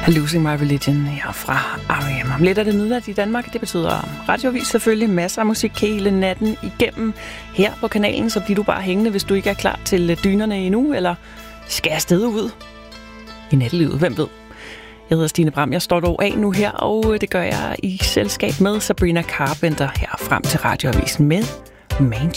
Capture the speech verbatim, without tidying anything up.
Losing My Religion her fra R E M. Om lidt er det midnat i Danmark. Det betyder radioavis selvfølgelig. Masser af musik hele natten igennem her på kanalen. Så bliver du bare hængende, hvis du ikke er klar til dynerne endnu. Eller skal jeg afsted ud i nattelivet? Hvem ved? Jeg hedder Stine Bram. Jeg står dog af nu her, og det gør jeg i selskab med Sabrina Carpenter her frem til radioavisen med Man